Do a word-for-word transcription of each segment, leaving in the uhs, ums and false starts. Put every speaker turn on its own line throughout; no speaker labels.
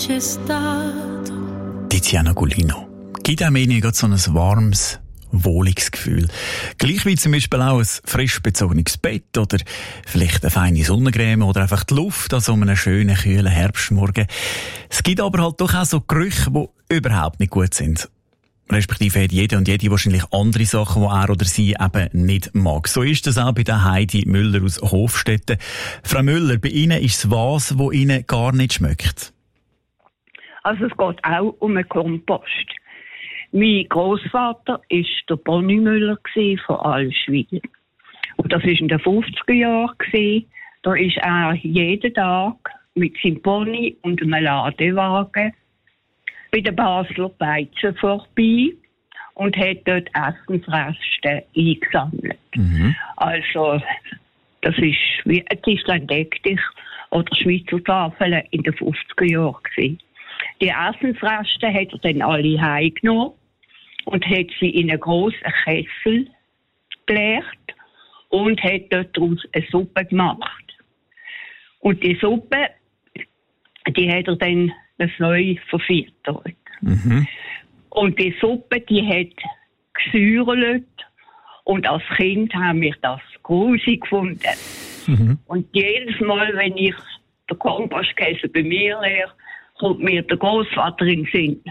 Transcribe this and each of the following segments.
Tiziana Gulino. Gibt einem irgendwie so ein warmes, wohliges Gefühl. Gleich wie zum Beispiel auch ein frisch bezogenes Bett oder vielleicht eine feine Sonnencreme oder einfach die Luft an so einem schönen, kühlen Herbstmorgen. Es gibt aber halt doch auch so Gerüche, die überhaupt nicht gut sind. Respektive hat jeder und jede wahrscheinlich andere Sachen, die er oder sie eben nicht mag. So ist das auch bei der Heidi Müller aus Hofstetten. Frau Müller, bei Ihnen ist es was, wo Ihnen gar nicht schmeckt?
Also es geht auch um einen Kompost. Mein Grossvater war der Bonnie Müller von Allschwil. Und das war in den fünfziger Jahren. Da ist er jeden Tag mit seinem Pony und einem Ladewagen bei den Basler Beizen vorbei und hat dort Essensreste eingesammelt. Mhm. Also, das ist wie ein Tischlein deck dich oder Schweizer Tafeln in den fünfziger Jahren gewesen. Die Essensreste hat er dann alle heimgenommen und hat sie in einen grossen Kessel geleert und hat dort daraus eine Suppe gemacht. Und die Suppe, die hat er dann neu verfüttert. Mhm. Und die Suppe, die hat gesäuert und als Kind haben wir das grusig gefunden. Mhm. Und jedes Mal, wenn ich den Kompostkäse bei mir leere, kommt mir der Grossvater in den Sinn.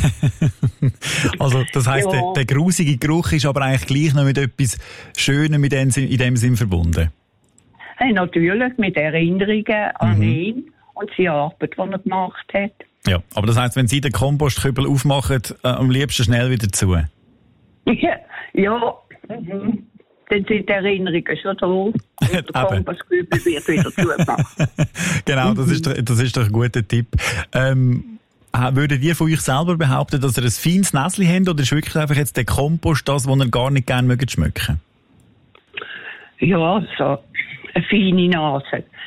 Also, das heisst, ja. der, der grusige Geruch ist aber eigentlich gleich noch mit etwas Schönem in dem, in dem Sinn verbunden?
Hey, natürlich, mit Erinnerungen an mhm. ihn und seine Arbeit, die er gemacht hat.
Ja, aber das heisst, wenn Sie den Kompostkübel aufmachen, äh, am liebsten schnell wieder zu?
Ja, ja. Mhm. Dann sind die Erinnerungen schon da und der Kompostkübel wird wieder zugemacht.
Genau, das ist, das ist doch ein guter Tipp. Ähm, würdet ihr von euch selber behaupten, dass ihr ein feines Näschen habt, oder ist wirklich einfach jetzt der Kompost das, was ihr gar nicht gerne mögt schmecken?
Ja, so eine feine Nase.